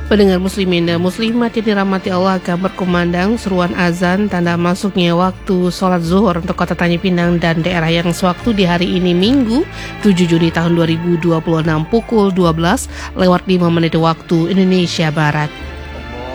Pendengar muslimin dan muslimat yang dirahmati Allah, akan berkumandang seruan azan tanda masuknya waktu sholat zuhur untuk kota Tanjung Pinang dan daerah yang sewaktu di hari ini Minggu 7 Juli tahun 2026 pukul 12 lewat 5 menit waktu Indonesia Barat.